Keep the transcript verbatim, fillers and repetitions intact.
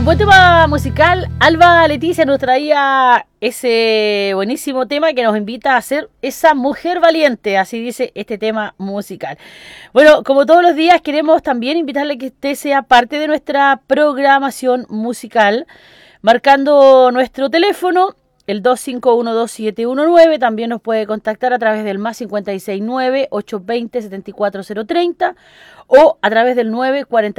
un buen tema musical. Alba Leticia nos traía ese buenísimo tema que nos invita a ser esa mujer valiente, así dice este tema musical. Bueno, como todos los días queremos también invitarle a que usted sea parte de nuestra programación musical, marcando nuestro teléfono, el dos cinco uno dos siete uno nueve. También nos puede contactar a través del más cincuenta y seis nueve, ochocientos veinte, setenta y cuatro cero treinta o a través del nueve cuarenta